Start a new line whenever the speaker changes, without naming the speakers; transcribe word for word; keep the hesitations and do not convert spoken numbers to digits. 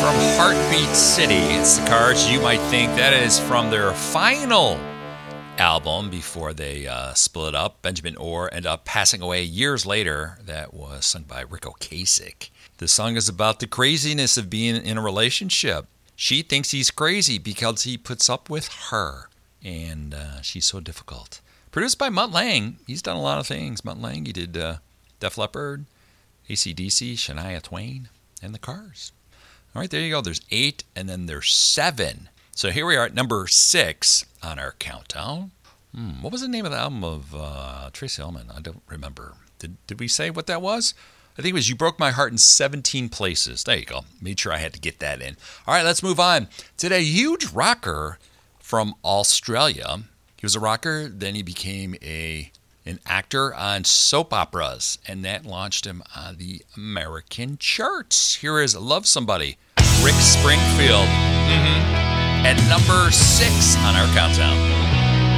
from Heartbeat City. It's the Cars. You might think that is from their final album before they uh, split up. Benjamin Orr ended up passing away years later. That was sung by Rick Ocasek. The song is about the craziness of being in a relationship. She thinks he's crazy because he puts up with her, and uh, she's so difficult. Produced by Mutt Lange. He's done a lot of things. Mutt Lange, he did uh, Def Leppard, A C D C, Shania Twain, and the Cars. All right, there you go. There's eight, and then there's seven. So here we are at number six on our countdown. Hmm, what was the name of the album of uh, Tracy Ullman? I don't remember. Did did we say what that was? I think it was You Broke My Heart in seventeen Places. There you go. Made sure I had to get that in. All right, let's move on. Today, a huge rocker from Australia. He was a rocker, then he became a an actor on soap operas, and that launched him on the American charts. Here is Love Somebody, Rick Springfield, mm-hmm. at number six on our countdown.